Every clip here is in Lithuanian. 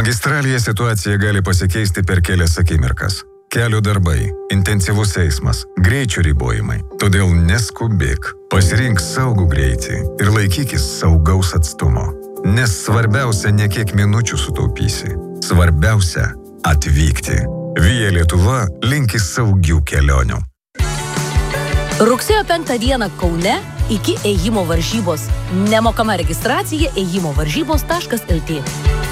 Magistralėje situacija gali pasikeisti per kelias akimirkas. Kelio darbai, intensyvus eismas, greičio ribojimai. Todėl neskubėk, pasirink saugų greitį ir laikykis saugaus atstumo. Nes svarbiausia ne kiek minučių sutaupysi. Svarbiausia atvykti. Via Lietuva linki saugių kelionių. Rugsėjo 5 dieną Kaune iki ėjimo varžybos. Nemokama registracija ėjimovaržybos.lt.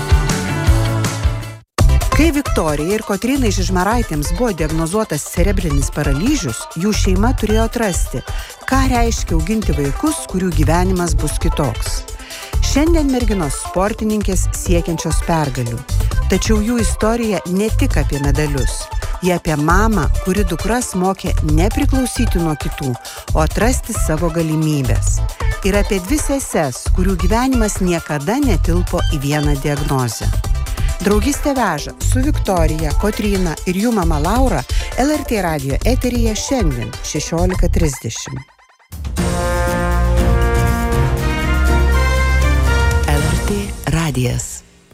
Kai Viktorijai ir Kotrynai Žižmaraitėms buvo diagnozuotas cerebrinis paralyžius, jų šeima turėjo atrasti, ką reiškia auginti vaikus, kurių gyvenimas bus kitoks. Šiandien merginos sportininkės siekiančios pergalių. Tačiau jų istorija ne tik apie medalius. Jie apie mamą, kuri dukras mokė nepriklausyti nuo kitų, o atrasti savo galimybės. Ir apie dvi seses, kurių gyvenimas niekada netilpo į vieną diagnozę. Draugystė veža su Viktorija, Kotryna ir jų mama Laura LRT radijo eteryje šiandien 16:30. LRT radijas.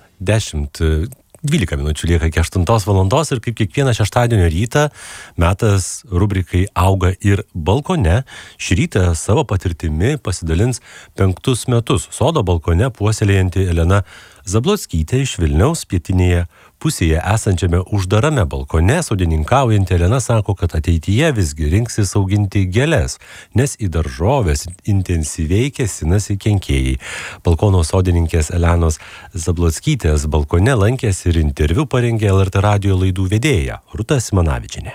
12 minučių lieka iki 8 valandos ir kaip kiekvieną šeštadienio rytą metas rubrikai Auga ir balkone. Šį rytą savo patirtimi pasidalins 5 metus sodo balkone puoselėjanti Elena Zablockytė iš Vilniaus pietinėje pusėje esančiame uždarame balkone. Sodininkaujanti Elena sako, kad ateityje visgi rinksis auginti gėles, nes į daržovės intensyviai kėsinasi kenkėjai. Balkono sodininkės Elenos Zablockytės balkone lankėsi ir interviu parengė LRT radijo laidų vedėja Rūta Simanavičienė.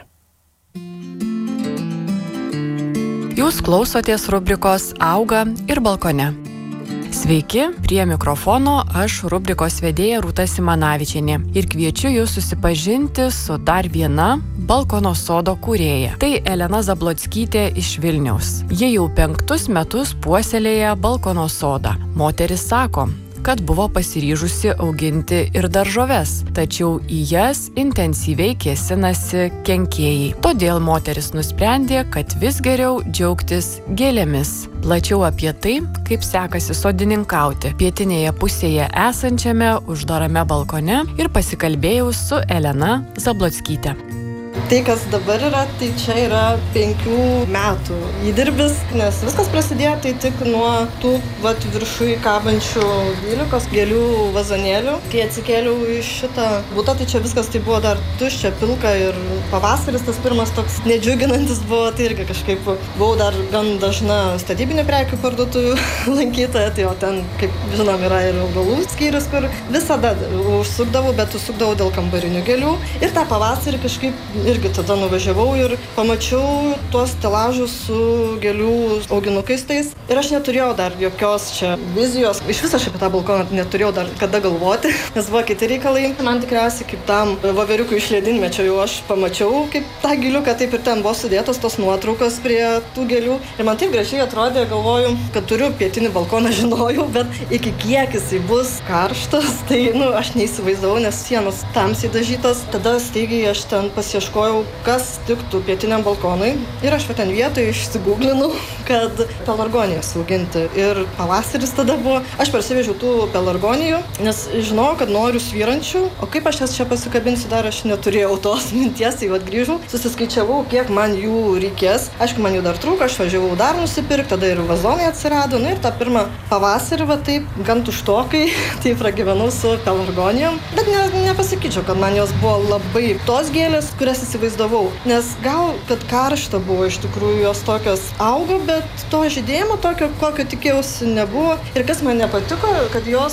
Jūs klausotės rubrikos Auga ir balkone. Sveiki, prie mikrofono aš rubrikos vedėja Rūta Simanavičienė ir kviečiu jūs susipažinti su dar viena balkono sodo kūrėja. Tai Elena Zablockytė iš Vilniaus. Ji jau 5 metus puoselėja balkono sodą. Moteris sako, kad buvo pasiryžusi auginti ir daržoves, tačiau į jas intensyviai kėsinasi kenkėjai. Todėl moteris nusprendė, kad vis geriau džiaugtis gėlėmis. Plačiau apie tai, kaip sekasi sodininkauti pietinėje pusėje esančiame uždarame balkone ir pasikalbėjau su Elena Zablockyte. Tai, kas dabar yra, tai čia yra 5 metų įdirbis, nes viskas prasidėjo tai tik nuo tų viršui kabančių 12 gėlių vazonėlių. Kai atsikėliau iš šitą butą, tai čia viskas tai buvo dar tuščia, pilka ir pavasaris tas pirmas toks nedžiuginantis buvo, tai irgi kažkaip buvau dar gan dažna statybinių prekių parduotuvių lankytoja, tai o ten, kaip žinom, yra ir augalų skyrius, kur visada užsukdavau, bet užsukdavau dėl kambarinių gėlių. Ir tą pavasarį kažkaip irgi tada nuvažiavau ir pamačiau tuos stelažus su gėlių auginukais tais. Ir aš neturėjau dar jokios čia vizijos. Iš viso aš apie tą balkoną neturėjau dar kada galvoti, nes buvo kiti reikalai. Man tikriausiai kaip tam voveriukui iš ledynmečio jau aš pamačiau, kaip tą gėliuką, taip ir ten buvo sudėtos tos nuotraukos prie tų gėlių. Ir man taip gražiai atrodė, galvoju, kad turiu pietinį balkoną, žinojau, bet iki kiek jisai bus karštas, tai aš neįsivaizdavau, nes sienos tamsiai dažytos. Tada staigiai aš ten pasieškojau, kas tiktų pietiniam balkonui. Ir aš ten vietoje išsigūglinau, kad pelargonijas auginti. Ir pavasaris tada buvo. Aš parsivežiau tų pelargonijų, nes žinojau, kad noriu svyrančių. O kaip aš jas čia pasikabinsiu, dar aš neturėjau tos minties, tai grįžau. Susiskaičiavau, kiek man jų reikės. Aišku, man jų dar trūko, aš važiavau dar nusipirkti, tada ir vazonai atsirado. Ir tą pirmą pavasarį, taip, gan tuštokai, tai pragyvenau su pelargonijom. Bet nepasakyčiau, kad man jos buvo labai tos gėlės, kurias įsivaizdavau. Nes gal, kad karšta buvo, iš tikrųjų jos tokios augo, bet to žydėjimo tokio, kokio tikėjausi, nebuvo. Ir kas man nepatiko, kad jos